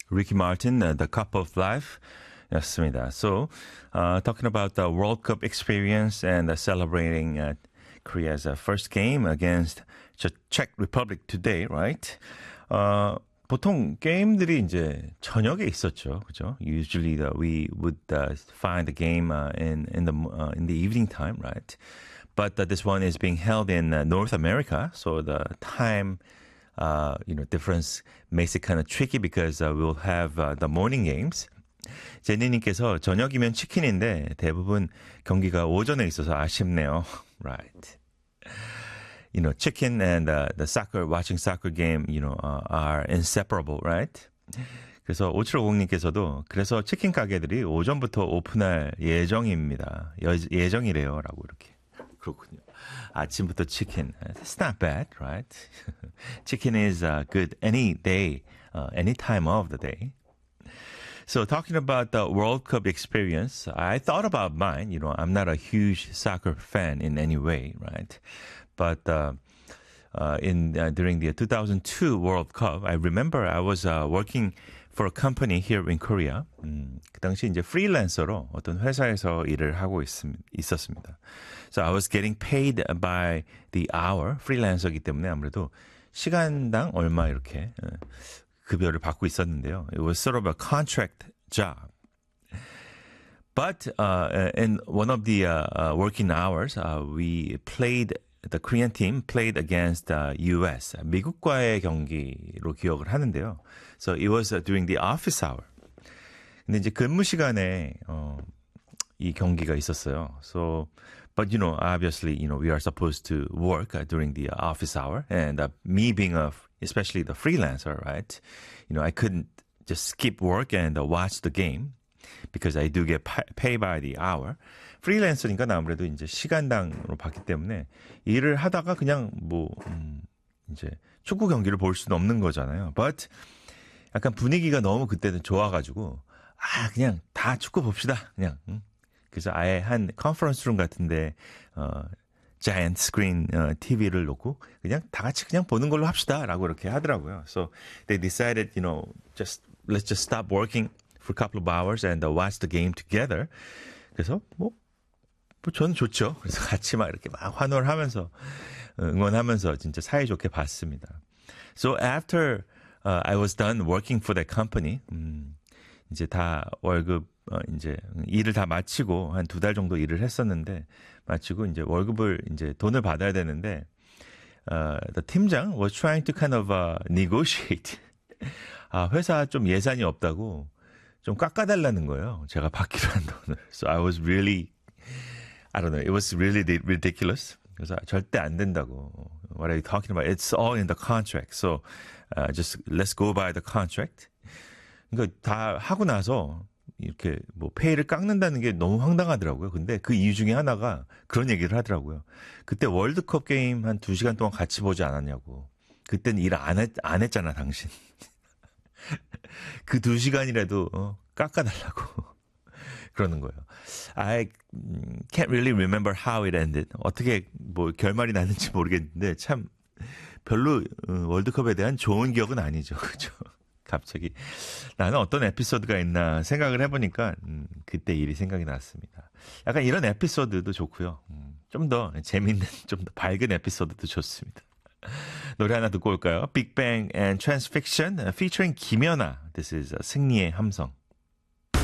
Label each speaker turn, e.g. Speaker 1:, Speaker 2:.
Speaker 1: Ricky Martin, The Cup of Life. 였습니다. So, talking about the World Cup experience and celebrating Korea's first game against the Czech Republic today, right? 보통 게임들이 이제 저녁에 있었죠, 그죠? Usually we would find the game in the evening time, right? But this one is being held in North America, so the time difference makes it kind of tricky because we'll have the morning games. 제니님께서 저녁이면 치킨인데 대부분 경기가 오전에 있어서 아쉽네요. Right. Chicken and the soccer, watching soccer game, are inseparable, right? 그래서 5750님께서도 그래서 치킨 가게들이 오전부터 오픈할 예정입니다. 예정이래요. 라고 이렇게. 그렇군요. 아침부터 치킨. That's not bad, right? Chicken is good any day, any time of the day. So talking about the World Cup experience, I thought about mine. I'm not a huge soccer fan in any way, right? But during the 2002 World Cup, I remember I was working for a company here in Korea. 그 당시 이제 프리랜서로 어떤 회사에서 일을 하고 있었습니다. So I was getting paid by the hour, 프리랜서이기 때문에 아무래도 시간당 얼마 이렇게 급여를 받고 있었는데요. It was sort of a contract job. But in one of the working hours, the Korean team played against US, 미국과의 경기로 기억을 하는데요. So it was during the office hour. 근데 이제 근무 시간에 이 경기가 있었어요. So, but obviously, we are supposed to work during the office hour, and me being especially the freelancer, right? I couldn't just skip work and watch the game because I do get paid by the hour. 프리랜서니까 아무래도 이제 시간당으로 받기 때문에 일을 하다가 그냥 이제 축구 경기를 볼 수는 없는 거잖아요. But 약간 분위기가 너무 그때는 좋아가지고 그냥 다 축구 봅시다. 그냥. 그래서 아예 한 컨퍼런스 룸 같은데 giant screen TV를 놓고 그냥 다 같이 그냥 보는 걸로 합시다라고 이렇게 하더라고요. So they decided, let's just stop working for a couple of hours and watch the game together. 그래서 저는 좋죠. 그래서 같이 막 이렇게 막 환호를 하면서 응원하면서 진짜 사이좋게 봤습니다. So after I was done working for that company, 이제 다 월급 이제 일을 다 마치고 한 2달 정도 일을 했었는데 마치고 이제 월급을 이제 돈을 받아야 되는데 the 팀장 was trying to kind of negotiate. 회사 좀 예산이 없다고 좀 깎아달라는 거예요. 제가 받기로 한 돈을. So I was really, I don't know, it was really ridiculous. 그래서 절대 안 된다고. What are you talking about? It's all in the contract. So just let's go by the contract. 그러니까 다 하고 나서 이렇게 페이를 깎는다는 게 너무 황당하더라고요. 근데 그 이유 중에 하나가 그런 얘기를 하더라고요. 그때 월드컵 게임 한 2시간 동안 같이 보지 않았냐고. 그때는 일 안 했잖아, 당신. 그 2시간이라도 깎아달라고 그러는 거예요. I can't really remember how it ended. 어떻게 결말이 났는지 모르겠는데 참 별로 월드컵에 대한 좋은 기억은 아니죠. 그죠? 갑자기 나는 어떤 에피소드가 있나 생각을 해보니까 그때 일이 생각이 났습니다. 약간 이런 에피소드도 좋고요. 좀 더 재밌는, 좀 더 밝은 에피소드도 좋습니다. 노래 하나 듣고 올까요? Big Bang and Transfiction featuring 김연아. This is 승리의 함성.